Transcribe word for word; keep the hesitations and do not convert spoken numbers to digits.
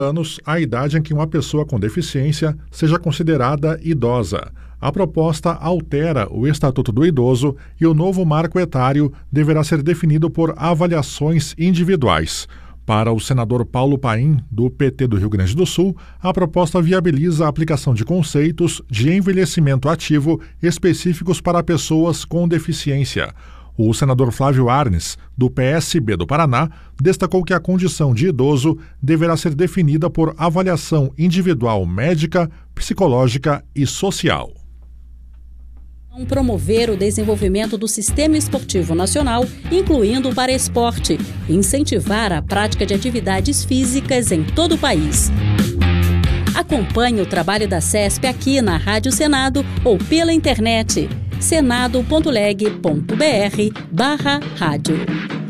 anos a idade em que uma pessoa com deficiência seja considerada idosa. A proposta altera o Estatuto do Idoso e o novo marco etário deverá ser definido por avaliações individuais. Para o senador Paulo Paim, do P T do Rio Grande do Sul, a proposta viabiliza a aplicação de conceitos de envelhecimento ativo específicos para pessoas com deficiência. O senador Flávio Arnes, do P S B do Paraná, destacou que a condição de idoso deverá ser definida por avaliação individual médica, psicológica e social. Promover o desenvolvimento do sistema esportivo nacional, incluindo o paraesporte, e incentivar a prática de atividades físicas em todo o país. Acompanhe o trabalho da CESP aqui na Rádio Senado ou pela internet senado ponto leg ponto br barra rádio.